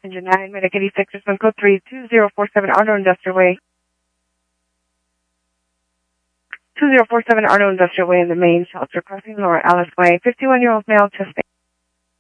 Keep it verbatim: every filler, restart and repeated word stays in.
Engine nine, Medic eighty-six, respond code three two zero four seven Arno Industrial Way. two zero four seven Arno Industrial Way in the main shelter crossing Lower Alice Way. fifty-one-year-old male, chest pain.